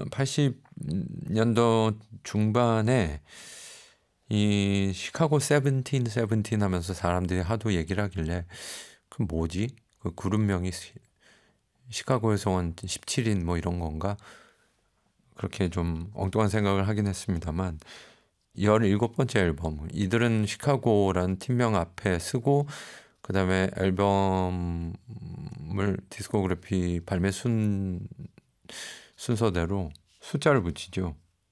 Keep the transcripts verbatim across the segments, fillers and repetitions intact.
팔십 년도 중반에 이 시카고 세븐틴 세븐틴 하면서 사람들이 하도 얘기를 하길래 그 뭐지? 그 그룹명이 시, 시카고에서 온 십칠 인 뭐 이런 건가? 그렇게 좀 엉뚱한 생각을 하긴 했습니다만 열일곱 번째 앨범, 이들은 시카고라는 팀명 앞에 쓰고 그 다음에 앨범을 디스코그래피 발매 순, 순서대로 숫자를 붙이죠.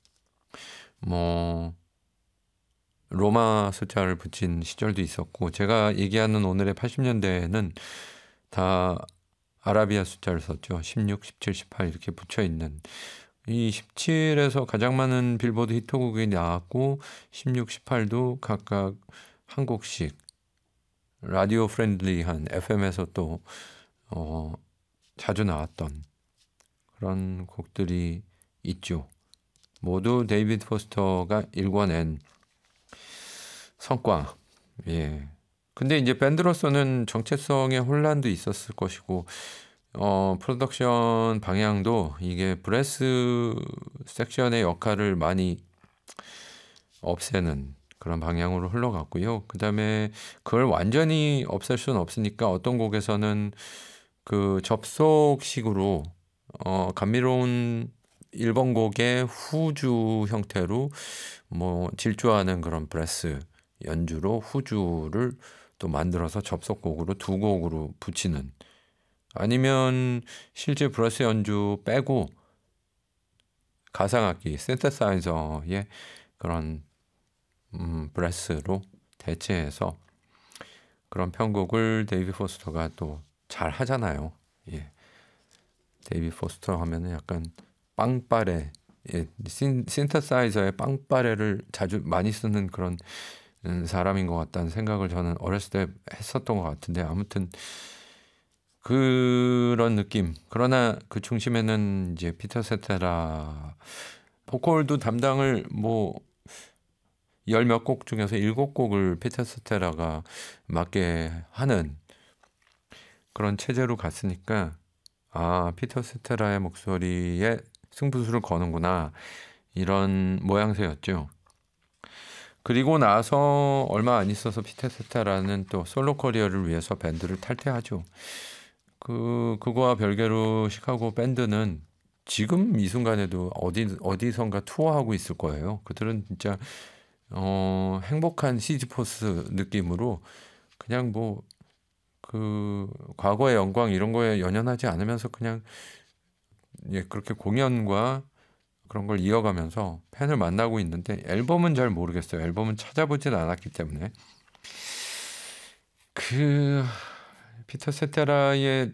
뭐 로마 숫자를 붙인 시절도 있었고, 제가 얘기하는 오늘의 팔십 년대에는 다 아라비아 숫자를 썼죠. 십육, 십칠, 십팔 이렇게 붙여 있는, 이 십칠에서 가장 많은 빌보드 히트곡이 나왔고 십육, 십팔도 각각 한 곡씩 라디오 프렌들리한 에프엠에서 또 어, 자주 나왔던 그런 곡들이 있죠. 모두 데이비드 포스터가 일궈낸 성과. 예. 근데 이제 밴드로서는 정체성의 혼란도 있었을 것이고, 어, 프로덕션 방향도 이게 브레스 섹션의 역할을 많이 없애는 그런 방향으로 흘러갔고요. 그 다음에 그걸 완전히 없앨 수는 없으니까 어떤 곡에서는 그 접속식으로 어, 감미로운 일 번 곡의 후주 형태로 뭐 질주하는 그런 브레스 연주로 후주를 또 만들어서 접속곡으로 두 곡으로 붙이는, 아니면 실제 브레스 연주 빼고 가상악기 신세사이저의 그런 음, 브레스로 대체해서 그런 편곡을 데이비 포스터가 또 잘 하잖아요. 예. 데이비 포스터 하면은 약간 빵빠레, 예, 신, 신세사이저의 빵빠레를 자주 많이 쓰는 그런 음, 사람인 것 같다는 생각을 저는 어렸을 때 했었던 것 같은데, 아무튼 그런 느낌. 그러나 그 중심에는 이제 피터 세테라, 보컬도 담당을 뭐 열 몇 곡 중에서 일곱 곡을 피터 세테라가 맡게 하는 그런 체제로 갔으니까, 아, 피터 세테라의 목소리에 승부수를 거는구나, 이런 모양새였죠. 그리고 나서 얼마 안 있어서 피터 세테라는 또 솔로 커리어를 위해서 밴드를 탈퇴하죠. 그 그거와 별개로 시카고 밴드는 지금 이 순간에도 어디 어디선가 투어하고 있을 거예요. 그들은 진짜 어, 행복한 시지포스 느낌으로 그냥 뭐 그 과거의 영광 이런 거에 연연하지 않으면서 그냥, 예, 그렇게 공연과 그런 걸 이어가면서 팬을 만나고 있는데, 앨범은 잘 모르겠어요. 앨범은 찾아보진 않았기 때문에. 그 피터 세테라의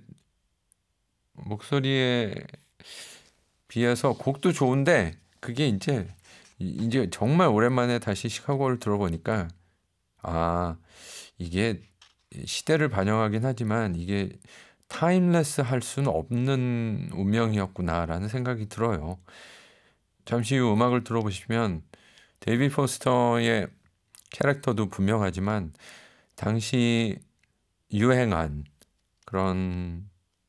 목소리에 비해서 곡도 좋은데, 그게 이제 이제 정말 오랜만에 다시 시카고를 들어보니까, 아, 이게 시대를 반영하긴 하지만 이게 타임레스 할 수는 없는 운명이었구나라는 생각이 들어요. 잠시 후 음악을 들어보시면 데이비 포스터의 캐릭터도 분명하지만 당시 유행한 그런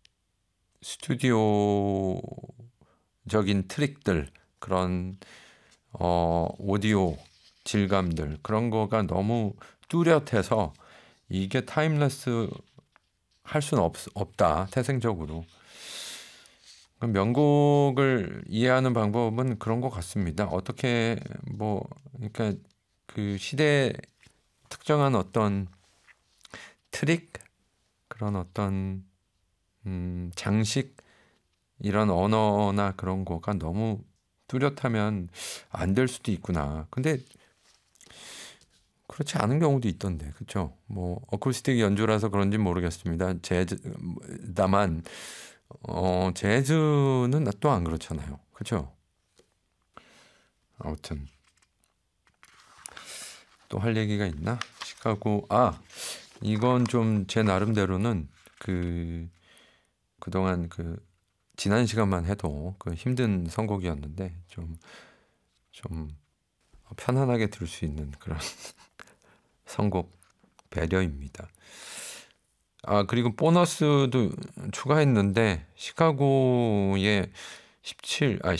스튜디오적인 트릭들, 그런 어, 오디오 질감들, 그런 거가 너무 뚜렷해서 이게 타임레스 할 수는 없, 없다, 태생적으로. 명곡을 이해하는 방법은 그런 것 같습니다. 어떻게 뭐 그러니까 그 시대에 특정한 어떤 트릭, 그런 어떤 음, 장식, 이런 언어나 그런 거가 너무 뚜렷하면 안 될 수도 있구나. 근데 그렇지 않은 경우도 있던데, 그렇죠? 뭐 어쿠스틱 연주라서 그런지 모르겠습니다. 재즈, 다만 어, 재즈는 또 안 그렇잖아요, 그렇죠? 아무튼 또 할 얘기가 있나? 시카고, 아, 이건 좀 제 나름대로는 그 그동안 그 지난 시간만 해도 그 힘든 선곡이었는데 좀 좀 편안하게 들을 수 있는 그런 선곡 배려입니다. 아, 그리고 보너스도 추가했는데 시카고의 십칠, 아,